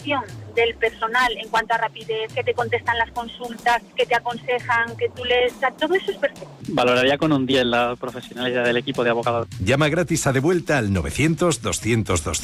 formación del personal en cuanto a rapidez, que te contestan las consultas, que te aconsejan, que tú lees, todo eso es perfecto. Valoraría con un 10 la profesionalidad del equipo de abogados. Llama gratis a De Vuelta al 900 200 200.